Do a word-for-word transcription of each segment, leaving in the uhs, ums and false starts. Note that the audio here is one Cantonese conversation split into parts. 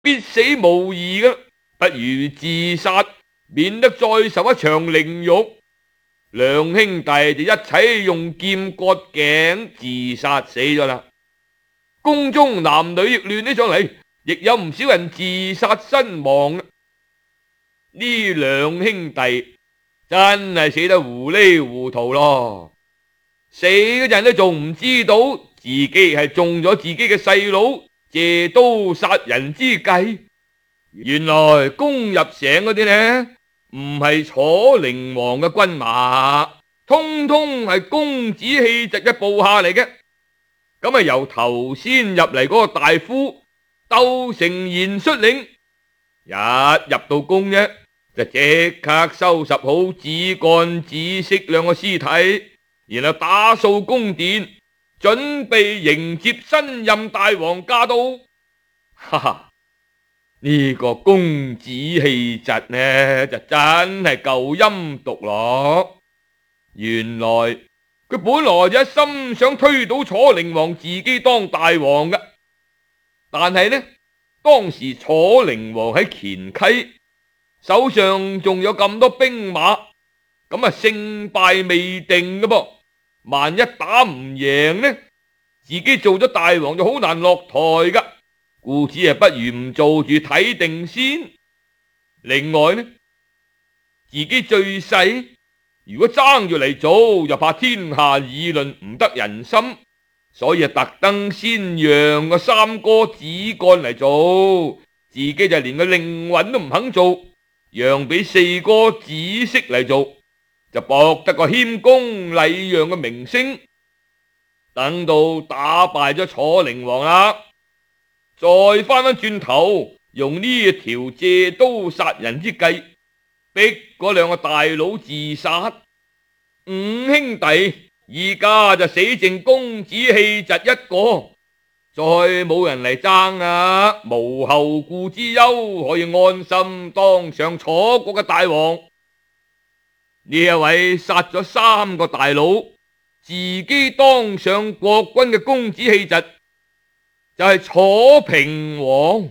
必死無疑嘅，不如自殺，免得再受一場凌辱。兩兄弟就一齊用劍割頸自殺死咗啦。宮中男女亦亂起上嚟，亦有唔少人自殺身亡。呢兩兄弟真係死得糊裏糊塗咯，死嗰陣都仲唔知道自己係中咗自己嘅細佬借刀殺人之計。原來攻入城嗰啲呢，唔係楚靈王嘅軍馬，通通係公子氣疾嘅部下嚟嘅。咁啊，由頭先入嚟嗰個大夫竇成賢率領，一入到宮啫，就即刻收拾好子幹、子息兩個屍體，然後打掃宮殿，準備迎接新任大王駕到。哈哈！呢個公子氣疾呢，就真係夠陰毒咯。原來佢本來就一心想推倒楚靈王自己當大王嘅，但係呢，當時楚靈王喺乾溪，手上仲有咁多兵馬，咁啊勝敗未定嘅噃。萬一打唔贏呢，自己做咗大王就好難落台噶。故此啊，不如唔做住睇定先。另外呢，自己最細，如果爭住嚟做，又怕天下議論唔得人心，所以啊特登先讓個三哥子幹嚟做，自己就連個令尹都唔肯做，讓俾四哥子息嚟做，就博得個謙恭禮讓嘅名聲。等到打敗咗楚靈王啦，再翻返轉頭，用呢一條借刀殺人之計，逼嗰兩個大佬自殺。五兄弟而家就死剩公子氣疾一個，再冇人嚟爭啊，無後顧之憂，可以安心當上楚國嘅大王。呢一位殺咗三個大佬，自己當上國君嘅公子氣疾，就係楚平王。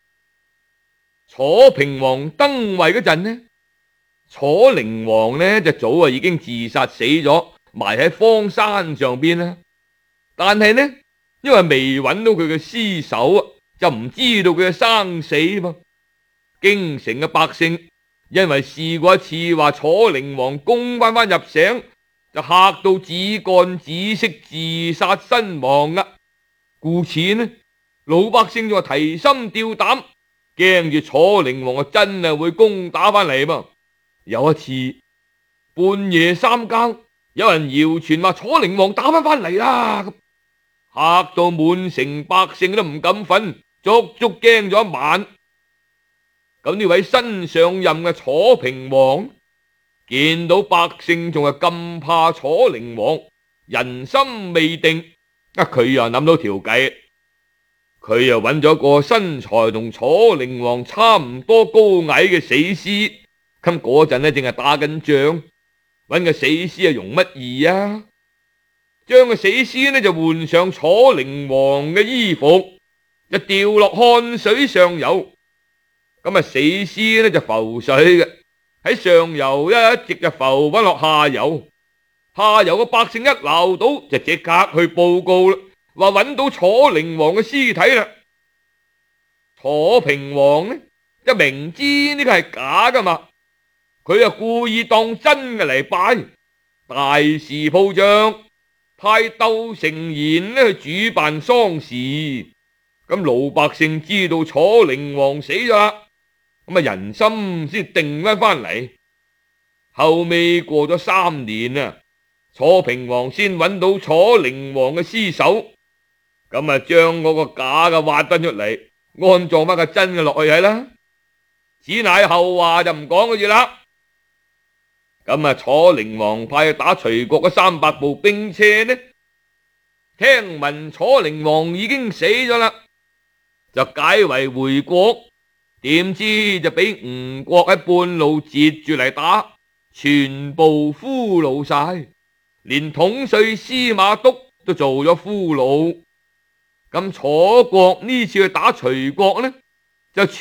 楚平王登位嗰陣呢，楚靈王呢就早啊已經自殺死咗，埋喺荒山上邊啦。但係呢，因為未揾到佢嘅屍首啊，就唔知道佢嘅生死嘛。京城嘅百姓因為試過一次話楚靈王攻翻翻入城，就嚇到子幹子息自殺身亡啊。故此呢，老百姓就話提心吊膽，驚住楚靈王啊真係會攻打翻嚟嘛。有一次半夜三更，有人謠傳話楚靈王打翻翻嚟啦，嚇到滿城百姓都唔敢瞓，足足驚咗一晚。咁呢位新上任嘅楚平王見到百姓仲係咁怕楚靈王，人心未定，啊佢又諗到條計，佢又揾咗個身材同楚靈王差唔多高矮嘅死屍。咁嗰陣呢正係打緊仗，揾個死屍啊容乜易啊？將個死屍呢就換上楚靈王嘅衣服，就掉落漢水上游。咁啊死屍呢就浮水嘅，喺上游一直就浮翻落下游。下游嘅百姓一撈到就即刻去報告啦，話揾到楚靈王嘅屍體啦。楚平王呢就明知呢個係假噶嘛，佢又故意當真嘅嚟拜，大肆鋪張，派竇成賢呢去主辦喪事。咁老百姓知道楚靈王死咗啦，咁啊人心先定翻翻嚟。後尾過咗三年啊，楚平王先揾到楚靈王嘅屍首，咁啊將嗰個假嘅挖翻出嚟，安葬翻個真嘅落去係啦。此乃後話，就唔講嗰嘢啦。咁啊，楚靈王派去打徐國嗰三百部兵車呢，聽聞楚靈王已經死咗啦，就解圍回國，點知就俾吳國喺半路截住嚟打，全部俘虜晒，連統帥司馬督都做咗俘虜。咁楚國呢次去打徐國呢， 就處